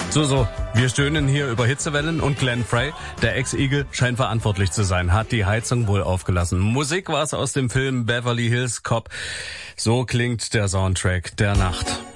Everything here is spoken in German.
So, wir stöhnen hier über Hitzewellen und Glenn Frey, der Ex-Igel, scheint verantwortlich zu sein, hat die Heizung wohl aufgelassen. Musik war es aus dem Film Beverly Hills Cop. So klingt der Soundtrack der Nacht.